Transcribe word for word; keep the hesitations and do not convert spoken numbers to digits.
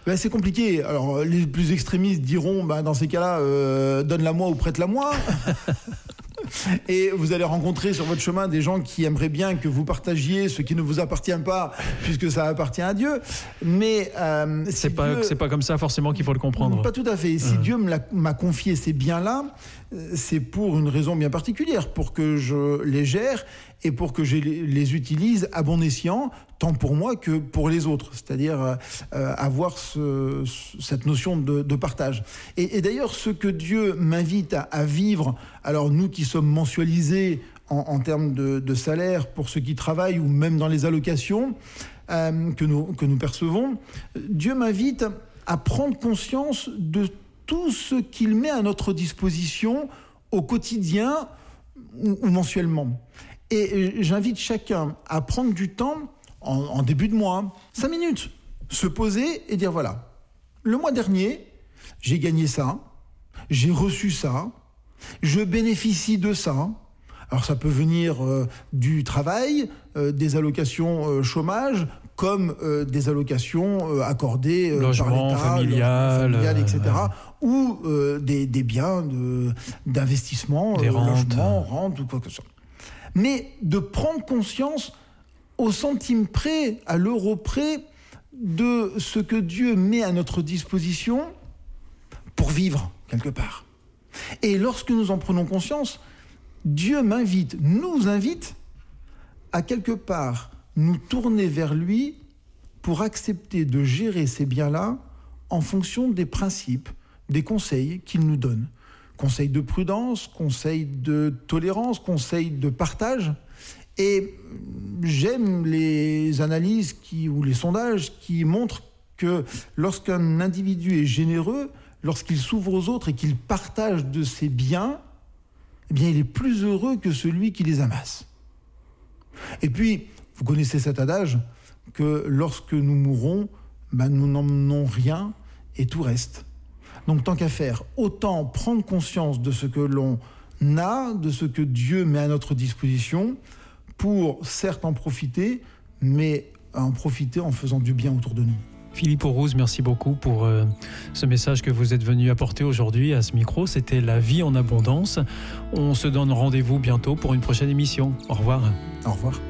Ben, c'est compliqué. Alors, les plus extrémistes diront, ben, dans ces cas-là, euh, donne-la-moi ou prête-la-moi. Et vous allez rencontrer sur votre chemin des gens qui aimeraient bien que vous partagiez ce qui ne vous appartient pas, puisque ça appartient à Dieu. Mais euh, si c'est pas Dieu... c'est pas comme ça forcément qu'il faut le comprendre. Pas tout à fait. Si Mmh. Dieu me l'a, m'a confié ces biens-là, c'est pour une raison bien particulière, pour que je les gère et pour que je les utilise à bon escient, tant pour moi que pour les autres. C'est-à-dire euh, avoir ce, cette notion de, de partage. Et, et d'ailleurs, ce que Dieu m'invite à, à vivre, alors nous qui sommes mensualisés en, en termes de, de salaire pour ceux qui travaillent ou même dans les allocations euh, que, nous, que nous percevons, Dieu m'invite à prendre conscience de tout ce qu'il met à notre disposition au quotidien ou, ou mensuellement. Et j'invite chacun à prendre du temps, en, en début de mois, cinq minutes, se poser et dire voilà, le mois dernier, j'ai gagné ça, j'ai reçu ça, je bénéficie de ça. Alors ça peut venir euh, du travail, euh, des allocations euh, chômage, comme euh, des allocations euh, accordées euh, logement, par l'État, familial, logement familial, et cetera, euh, ou euh, des, des biens de, d'investissement, des euh, rentes. logement, rente ou quoi que ce soit. Mais de prendre conscience au centime près, à l'euro près, de ce que Dieu met à notre disposition pour vivre quelque part. Et lorsque nous en prenons conscience, Dieu m'invite, nous invite à quelque part nous tourner vers lui pour accepter de gérer ces biens-là en fonction des principes, des conseils qu'il nous donne. Conseils de prudence, conseils de tolérance, conseils de partage. Et j'aime les analyses qui, ou les sondages qui montrent que lorsqu'un individu est généreux, lorsqu'il s'ouvre aux autres et qu'il partage de ses biens, eh bien, il est plus heureux que celui qui les amasse. Et puis, vous connaissez cet adage que lorsque nous mourrons, ben, nous n'emmenons rien et tout reste. Donc, tant qu'à faire, autant prendre conscience de ce que l'on a, de ce que Dieu met à notre disposition, pour certes en profiter, mais en profiter en faisant du bien autour de nous. Philippe Aurouz, merci beaucoup pour euh, ce message que vous êtes venu apporter aujourd'hui à ce micro. C'était La vie en abondance. On se donne rendez-vous bientôt pour une prochaine émission. Au revoir. Au revoir.